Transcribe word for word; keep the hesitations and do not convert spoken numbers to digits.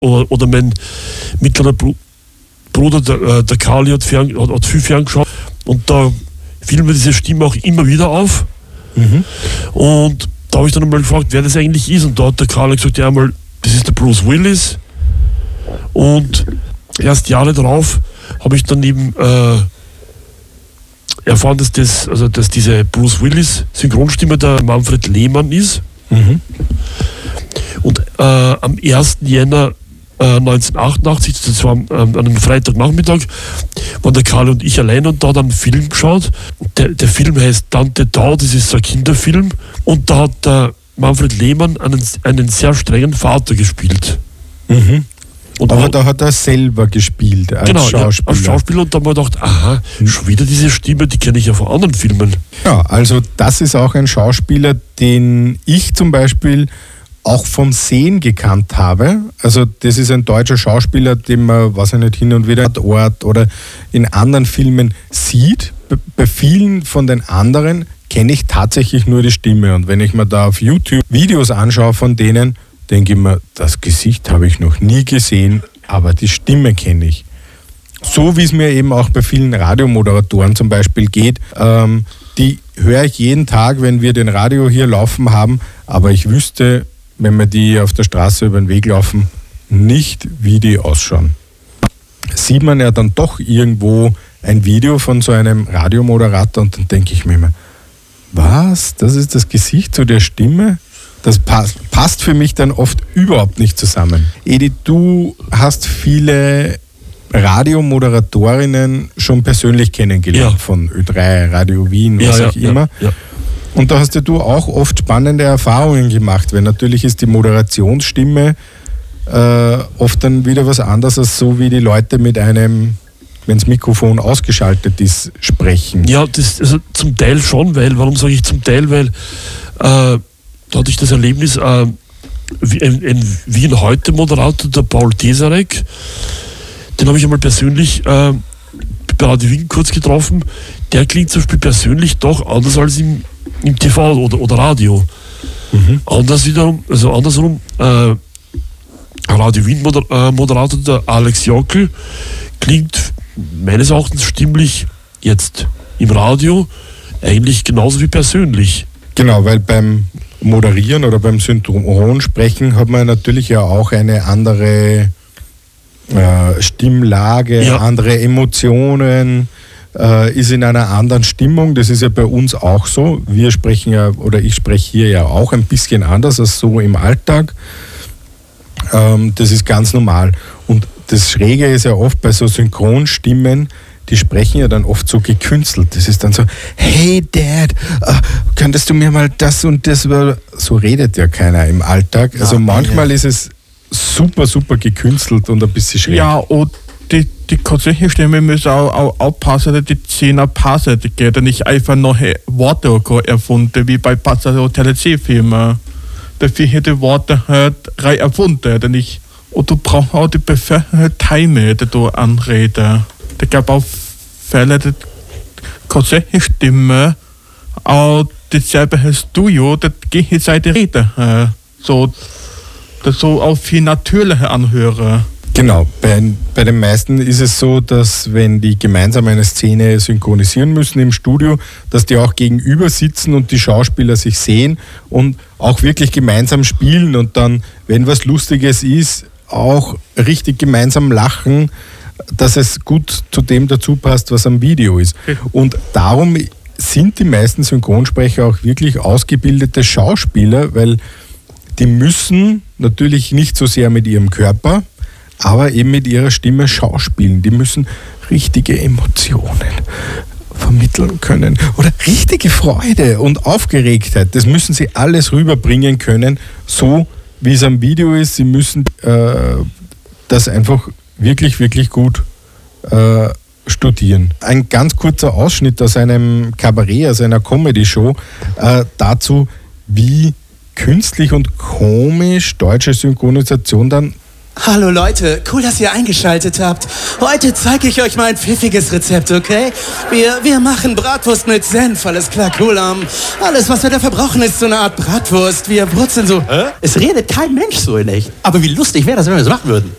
Oder, oder mein mittlerer Bruder, der, der Karli, hat, fern, hat, hat viel ferngeschaut und da fiel mir diese Stimme auch immer wieder auf. Mhm. Und da habe ich dann einmal gefragt, wer das eigentlich ist. Und da hat der Karli gesagt, ja einmal, das ist der Bruce Willis. Und erst Jahre darauf habe ich dann eben äh, erfahren, dass, das, also, dass diese Bruce Willis Synchronstimme der Manfred Lehmann ist. Mhm. Und äh, am ersten Jänner äh, neunzehnhundertachtundachtzig, das war äh, an einem Freitagnachmittag, waren der Karl und ich allein und da hat einen Film geschaut. Der, der Film heißt Tante Tau, das ist so ein Kinderfilm. Und da hat der Manfred Lehmann einen, einen sehr strengen Vater gespielt. Mhm. Und aber auch, da hat er selber gespielt als genau, Schauspieler. Ja, als Schauspieler. Und da haben wir gedacht, aha, schon wieder diese Stimme, die kenne ich ja von anderen Filmen. Ja, also das ist auch ein Schauspieler, den ich zum Beispiel auch vom Sehen gekannt habe. Also das ist ein deutscher Schauspieler, den man, weiß ich nicht, hin und wieder Ort oder in anderen Filmen sieht. Bei vielen von den anderen kenne ich tatsächlich nur die Stimme. Und wenn ich mir da auf YouTube Videos anschaue von denen, denke ich mir, das Gesicht habe ich noch nie gesehen, aber die Stimme kenne ich. So wie es mir eben auch bei vielen Radiomoderatoren zum Beispiel geht, ähm, die höre ich jeden Tag, wenn wir den Radio hier laufen haben, aber ich wüsste, wenn wir die auf der Straße über den Weg laufen, nicht, wie die ausschauen. Sieht man ja dann doch irgendwo ein Video von so einem Radiomoderator und dann denke ich mir immer, was, das ist das Gesicht zu der Stimme? Das passt, passt für mich dann oft überhaupt nicht zusammen. Edi, du hast viele Radiomoderatorinnen schon persönlich kennengelernt, ja. Von Ö drei, Radio Wien, was ja, auch ja, immer. Ja, ja. Und da hast ja du auch oft spannende Erfahrungen gemacht, weil natürlich ist die Moderationsstimme äh, oft dann wieder was anderes als so, wie die Leute mit einem, wenn das Mikrofon ausgeschaltet ist, sprechen. Ja, das, also zum Teil schon, weil, warum sage ich zum Teil, weil äh, da hatte ich das Erlebnis, äh, ein, ein Wien-Heute-Moderator, der Paul Tesarek, den habe ich einmal persönlich äh, bei Radio Wien kurz getroffen, der klingt zum Beispiel persönlich doch anders als im, im T V oder, oder Radio. Mhm. Anders wiederum, also andersrum, äh, Radio Wien Moder, äh, Moderator, der Alex Jockel, klingt meines Erachtens stimmlich jetzt im Radio eigentlich genauso wie persönlich. Genau, weil beim Moderieren oder beim Synchronsprechen hat man natürlich ja auch eine andere äh, Stimmlage, ja. andere Emotionen, äh, ist in einer anderen Stimmung. Das ist ja bei uns auch so. Wir sprechen ja, oder ich spreche hier ja auch ein bisschen anders als so im Alltag. Ähm, das ist ganz normal. Und das Schräge ist ja oft bei so Synchronstimmen, die sprechen ja dann oft so gekünstelt. Das ist dann so, hey Dad, uh, könntest du mir mal das und das... So redet ja keiner im Alltag. Also ja, manchmal ja. ist es super, super gekünstelt und ein bisschen schräg. Ja, und die, die künstliche Stimme muss auch, auch aufpassen, dass die Zähne passen. Die geht ja nicht einfach neue Worte erfunden, wie bei Telefilmen. Dafür hier die Worte halt rein erfunden. Nicht. Und du brauchst auch die perfekte Time, die du anredest. Es gab auch Fälle, die künstliche Stimme auch dasselbe hast du ja, das gegenseitige Rede. So, das so auch viel natürlicher anhören. Genau, bei, bei den meisten ist es so, dass wenn die gemeinsam eine Szene synchronisieren müssen im Studio, dass die auch gegenüber sitzen und die Schauspieler sich sehen und auch wirklich gemeinsam spielen und dann, wenn was Lustiges ist, auch richtig gemeinsam lachen, dass es gut zu dem dazu passt, was am Video ist. Und darum sind die meisten Synchronsprecher auch wirklich ausgebildete Schauspieler, weil die müssen natürlich nicht so sehr mit ihrem Körper, aber eben mit ihrer Stimme schauspielen. Die müssen richtige Emotionen vermitteln können oder richtige Freude und Aufgeregtheit. Das müssen sie alles rüberbringen können, so wie es am Video ist. Sie müssen äh, das einfach wirklich, wirklich gut äh, studieren. Ein ganz kurzer Ausschnitt aus einem Kabarett, aus einer Comedy-Show äh, dazu, wie künstlich und komisch deutsche Synchronisation dann Hallo Leute, cool, dass ihr eingeschaltet habt. Heute zeige ich euch mal ein pfiffiges Rezept, okay? Wir, wir machen Bratwurst mit Senf, alles klar, cool. Um, alles, was wir dafür brauchen, ist so eine Art Bratwurst. Wir brutzeln so... Hä? Es redet kein Mensch so in echt. Aber wie lustig wäre das, wenn wir das machen würden?